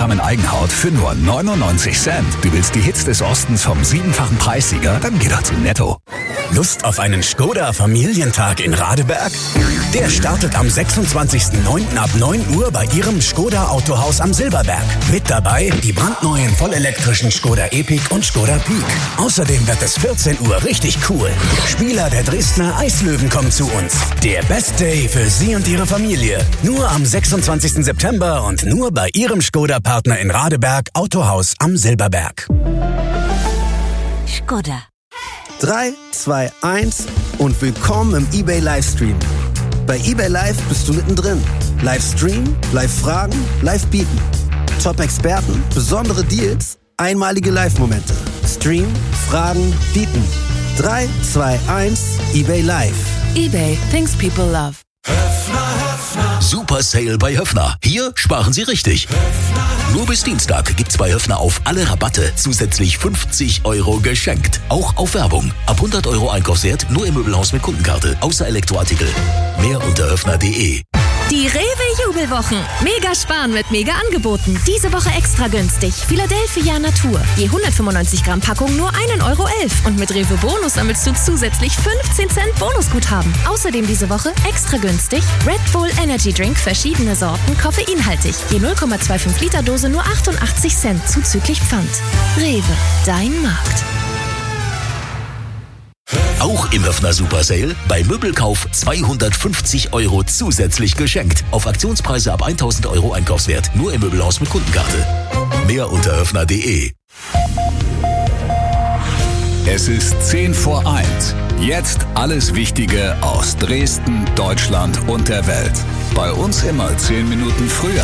Gramm Eigenhaut für nur 99 Cent. Du willst die Hits des Ostens vom 7-fachen Preissieger? Dann geh doch zu Netto. Lust auf einen Skoda-Familientag in Radeberg? Der startet am 26.09. ab 9 Uhr bei Ihrem Skoda Autohaus am Silberberg. Mit dabei die brandneuen vollelektrischen Skoda Epic und Skoda Peak. Außerdem wird es 14 Uhr richtig cool. Spieler der Dresdner Eislöwen kommen zu uns. Der Best Day für Sie und Ihre Familie. Nur am 26. September und nur bei Ihrem Skoda-Partner in Radeberg, Autohaus am Silberberg. Skoda. 3, 2, 1 und willkommen im eBay Livestream. Bei eBay Live bist du mittendrin. Livestream, Live-Fragen, Live-Bieten. Top-Experten, besondere Deals, einmalige Live-Momente. Stream, Fragen, Bieten. 3, 2, 1, eBay Live. eBay, things people love. Super Sale bei Höffner. Hier sparen Sie richtig. Nur bis Dienstag gibt's bei Höffner auf alle Rabatte zusätzlich 50 € geschenkt. Auch auf Werbung. Ab 100 € Einkaufswert nur im Möbelhaus mit Kundenkarte. Außer Elektroartikel. Mehr unter höffner.de. Die Rewe-Jubelwochen. Mega sparen mit Mega-Angeboten. Diese Woche extra günstig. Philadelphia Natur. Je 195 Gramm Packung nur 1,11 € Und mit Rewe Bonus sammelst du zusätzlich 15 Cent Bonusguthaben. Außerdem diese Woche extra günstig Red Bull Energy Drink, verschiedene Sorten, koffeinhaltig. Je 0,25 Liter Dose nur 88 Cent zuzüglich Pfand. Rewe, dein Markt. Auch im Höffner Super Sale. Bei Möbelkauf 250 € zusätzlich geschenkt. Auf Aktionspreise ab 1.000 € Einkaufswert. Nur im Möbelhaus mit Kundenkarte. Mehr unter höffner.de. Es ist 10 vor 1. Jetzt alles Wichtige aus Dresden, Deutschland und der Welt. Bei uns immer 10 Minuten früher.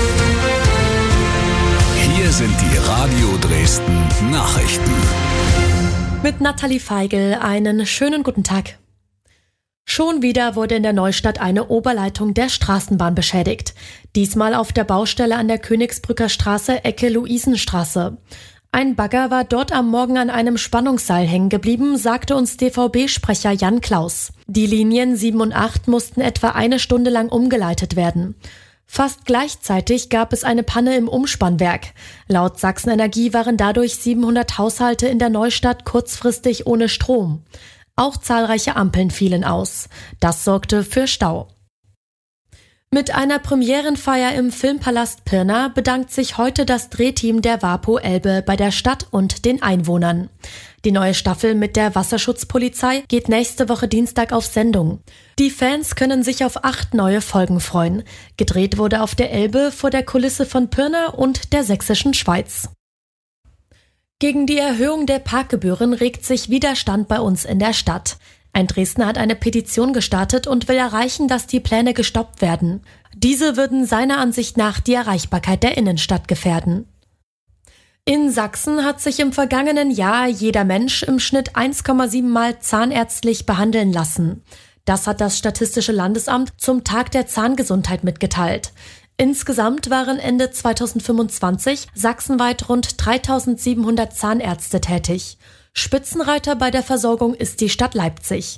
Hier sind die Radio Dresden Nachrichten. Mit Nathalie Feigl einen schönen guten Tag. Schon wieder wurde in der Neustadt eine Oberleitung der Straßenbahn beschädigt. Diesmal auf der Baustelle an der Königsbrücker Straße, Ecke Luisenstraße. Ein Bagger war dort am Morgen an einem Spannungsseil hängen geblieben, sagte uns DVB-Sprecher Jan Klaus. Die Linien 7 und 8 mussten etwa eine Stunde lang umgeleitet werden. Fast gleichzeitig gab es eine Panne im Umspannwerk. Laut Sachsen-Energie waren dadurch 700 Haushalte in der Neustadt kurzfristig ohne Strom. Auch zahlreiche Ampeln fielen aus. Das sorgte für Stau. Mit einer Premierenfeier im Filmpalast Pirna bedankt sich heute das Drehteam der WaPo Elbe bei der Stadt und den Einwohnern. Die neue Staffel mit der Wasserschutzpolizei geht nächste Woche Dienstag auf Sendung. Die Fans können sich auf 8 neue Folgen freuen. Gedreht wurde auf der Elbe vor der Kulisse von Pirna und der sächsischen Schweiz. Gegen die Erhöhung der Parkgebühren regt sich Widerstand bei uns in der Stadt. Ein Dresdner hat eine Petition gestartet und will erreichen, dass die Pläne gestoppt werden. Diese würden seiner Ansicht nach die Erreichbarkeit der Innenstadt gefährden. In Sachsen hat sich im vergangenen Jahr jeder Mensch im Schnitt 1,7 Mal zahnärztlich behandeln lassen. Das hat das Statistische Landesamt zum Tag der Zahngesundheit mitgeteilt. Insgesamt waren Ende 2025 sachsenweit rund 3.700 Zahnärzte tätig. Spitzenreiter bei der Versorgung ist die Stadt Leipzig.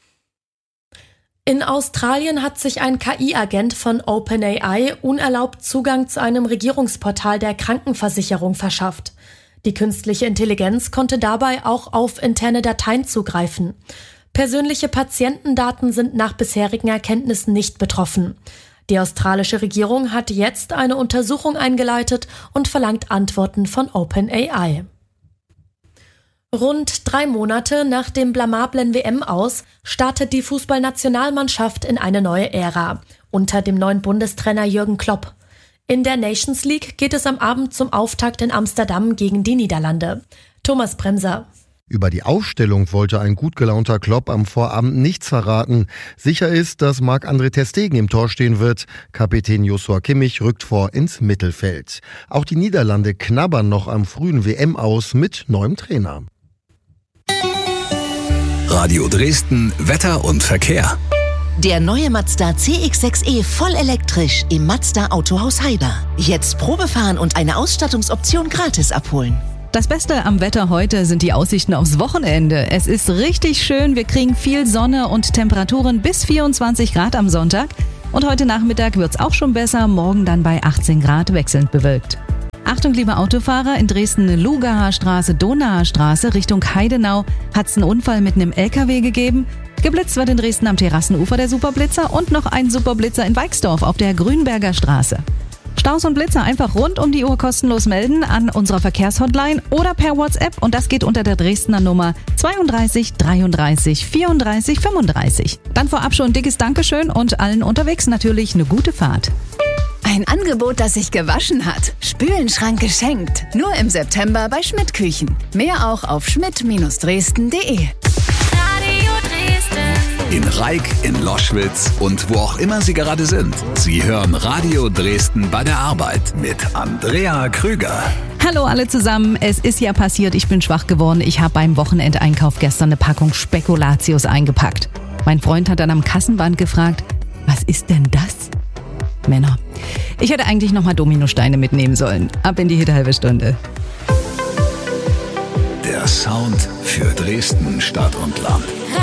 In Australien hat sich ein KI-Agent von OpenAI unerlaubt Zugang zu einem Regierungsportal der Krankenversicherung verschafft. Die künstliche Intelligenz konnte dabei auch auf interne Dateien zugreifen. Persönliche Patientendaten sind nach bisherigen Erkenntnissen nicht betroffen. Die australische Regierung hat jetzt eine Untersuchung eingeleitet und verlangt Antworten von OpenAI. Rund 3 Monate nach dem blamablen WM-Aus startet die Fußballnationalmannschaft in eine neue Ära unter dem neuen Bundestrainer Jürgen Klopp. In der Nations League geht es am Abend zum Auftakt in Amsterdam gegen die Niederlande. Thomas Bremser. Über die Aufstellung wollte ein gut gelaunter Klopp am Vorabend nichts verraten. Sicher ist, dass Marc-André ter Stegen im Tor stehen wird. Kapitän Joshua Kimmich rückt vor ins Mittelfeld. Auch die Niederlande knabbern noch am frühen WM-Aus mit neuem Trainer. Radio Dresden, Wetter und Verkehr. Der neue Mazda CX-6e voll elektrisch im Mazda Autohaus Heiber. Jetzt Probefahren und eine Ausstattungsoption gratis abholen. Das Beste am Wetter heute sind die Aussichten aufs Wochenende. Es ist richtig schön, wir kriegen viel Sonne und Temperaturen bis 24 Grad am Sonntag. Und heute Nachmittag wird's auch schon besser, morgen dann bei 18 Grad wechselnd bewölkt. Achtung, liebe Autofahrer, in Dresden-Lugaer Straße, Donauer Straße Richtung Heidenau hat es einen Unfall mit einem LKW gegeben. Geblitzt wird in Dresden am Terrassenufer der Superblitzer und noch ein Superblitzer in Weixdorf auf der Grünberger Straße. Staus und Blitzer einfach rund um die Uhr kostenlos melden an unserer Verkehrshotline oder per WhatsApp und das geht unter der Dresdner Nummer 32 33 34 35. Dann vorab schon ein dickes Dankeschön und allen unterwegs natürlich eine gute Fahrt. Ein Angebot, das sich gewaschen hat. Spülenschrank geschenkt. Nur im September bei Schmidt Küchen. Mehr auch auf schmidt-dresden.de. In Reik, in Loschwitz und wo auch immer Sie gerade sind. Sie hören Radio Dresden bei der Arbeit mit Andrea Krüger. Hallo alle zusammen, es ist ja passiert, ich bin schwach geworden. Ich habe beim Wochenendeinkauf gestern eine Packung Spekulatius eingepackt. Mein Freund hat dann am Kassenband gefragt, was ist denn das? Männer, ich hätte eigentlich nochmal Dominosteine mitnehmen sollen. Ab in die halbe Stunde. Der Sound für Dresden, Stadt und Land.